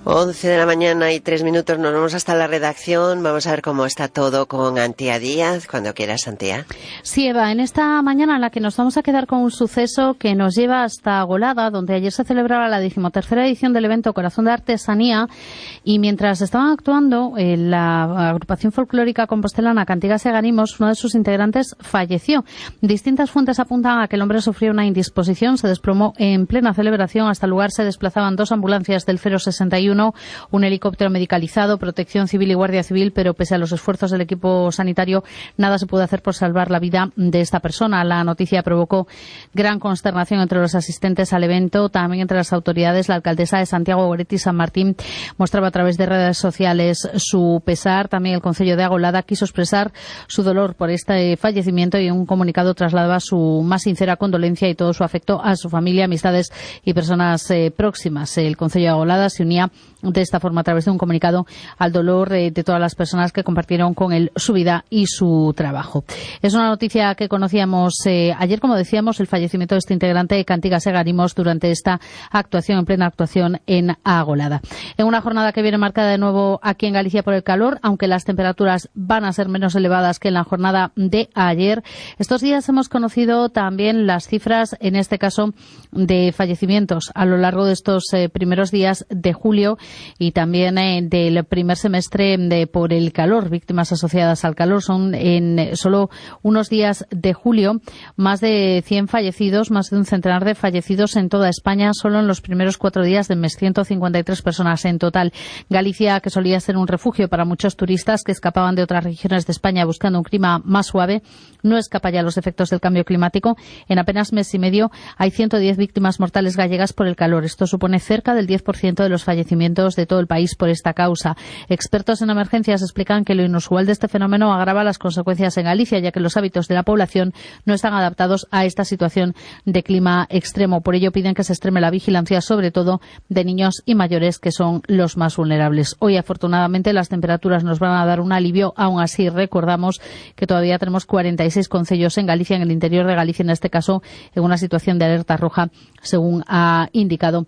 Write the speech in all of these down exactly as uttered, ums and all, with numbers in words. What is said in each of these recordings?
once de la mañana y tres minutos, nos vamos hasta la redacción. Vamos a ver cómo está todo con Antía Díaz. Cuando quieras, Antía. Sí, Eva, en esta mañana en la que nos vamos a quedar con un suceso que nos lleva hasta Golada, donde ayer se celebraba la decimotercera edición del evento Corazón de Artesanía, y mientras estaban actuando en la agrupación folclórica compostelana Cantigas Seganimos, uno de sus integrantes falleció. Distintas fuentes apuntan a que el hombre sufrió una indisposición, se desplomó en plena celebración. Hasta el lugar se desplazaban dos ambulancias del cero sesenta y uno, un helicóptero medicalizado, Protección Civil y Guardia Civil, pero pese a los esfuerzos del equipo sanitario, nada se pudo hacer por salvar la vida de esta persona. La noticia provocó gran consternación entre los asistentes al evento, también entre las autoridades. La alcaldesa de Santiago, Goretti San Martín, mostraba a través de redes sociales su pesar. También el concello de Agolada quiso expresar su dolor por este fallecimiento y en un comunicado trasladaba su más sincera condolencia y todo su afecto a su familia, amistades y personas eh, próximas. El concello de Agolada se unía de esta forma, a través de un comunicado, al dolor eh, de todas las personas que compartieron con él su vida y su trabajo. Es una noticia que conocíamos eh, ayer, como decíamos, el fallecimiento de este integrante de Cantigas Seganimos durante esta actuación, en plena actuación en Agolada. En una jornada que viene marcada de nuevo aquí en Galicia por el calor, aunque las temperaturas van a ser menos elevadas que en la jornada de ayer. Estos días hemos conocido también las cifras, en este caso, de fallecimientos a lo largo de estos eh, primeros días de julio y también eh, del primer semestre de, por el calor. Víctimas asociadas al calor son en eh, solo unos días de julio más de cien fallecidos, más de un centenar de fallecidos en toda España, solo en los primeros cuatro días del mes, ciento cincuenta y tres personas en total. Galicia, que solía ser un refugio para muchos turistas que escapaban de otras regiones de España buscando un clima más suave, no escapa ya a los efectos del cambio climático. En apenas mes y medio hay ciento diez víctimas mortales gallegas por el calor. Esto supone cerca del diez por ciento de los fallecimientos de todo el país por esta causa. Expertos en emergencias explican que lo inusual de este fenómeno agrava las consecuencias en Galicia, ya que los hábitos de la población no están adaptados a esta situación de clima extremo. Por ello piden que se extreme la vigilancia, sobre todo de niños y mayores, que son los más vulnerables. Hoy, afortunadamente, las temperaturas nos van a dar un alivio. Aún así, recordamos que todavía tenemos cuarenta y seis concellos en Galicia, en el interior de Galicia, en este caso, en una situación de alerta roja, según ha indicado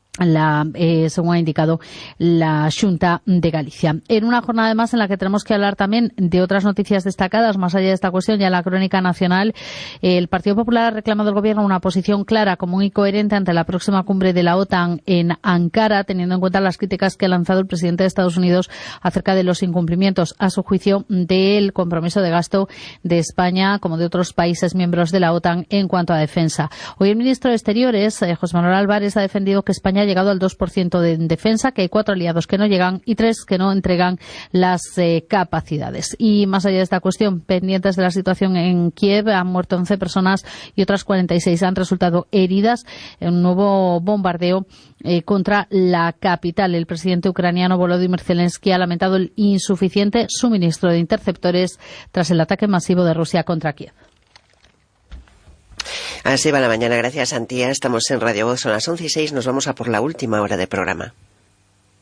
La, eh, según ha indicado la Xunta de Galicia. En una jornada además en la que tenemos que hablar también de otras noticias destacadas, más allá de esta cuestión, ya en la crónica nacional, eh, el Partido Popular ha reclamado al Gobierno una posición clara, común y coherente ante la próxima cumbre de la OTAN en Ankara, teniendo en cuenta las críticas que ha lanzado el presidente de Estados Unidos acerca de los incumplimientos, a su juicio, del compromiso de gasto de España, como de otros países miembros de la OTAN, en cuanto a defensa. Hoy el ministro de Exteriores, eh, José Manuel Álvarez, ha defendido que España ha llegado al dos por ciento de defensa, que hay cuatro aliados que no llegan y tres que no entregan las eh, capacidades. Y más allá de esta cuestión, pendientes de la situación en Kiev, han muerto once personas y otras cuarenta y seis han resultado heridas en un nuevo bombardeo eh, contra la capital. El presidente ucraniano Volodymyr Zelensky ha lamentado el insuficiente suministro de interceptores tras el ataque masivo de Rusia contra Kiev. Así va la mañana. Gracias, Antía. Estamos en Radio Voz, son las once y seis. Nos vamos a por la última hora de programa.